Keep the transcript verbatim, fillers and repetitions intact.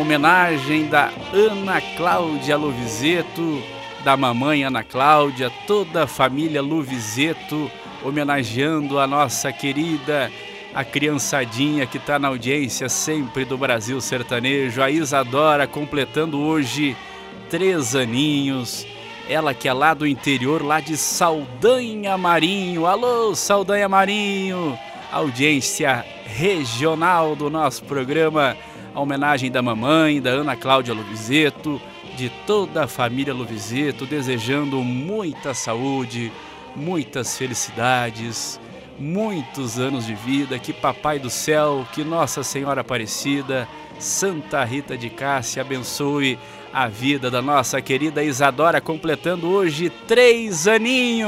homenagem da Ana Cláudia Luvizetto, da mamãe Ana Cláudia, toda a família Luvizetto, homenageando a nossa querida, a criançadinha que está na audiência sempre do Brasil Sertanejo, a Isadora, completando hoje três aninhos. Ela que é lá do interior, lá de Saldanha Marinho. Alô, Saldanha Marinho! Audiência regional do nosso programa. A homenagem da mamãe, da Ana Cláudia Luvizetto, de toda a família Luvizetto, desejando muita saúde, muitas felicidades, muitos anos de vida. Que Papai do Céu, que Nossa Senhora Aparecida, Santa Rita de Cássia abençoe a vida da nossa querida Isadora, completando hoje três aninhos.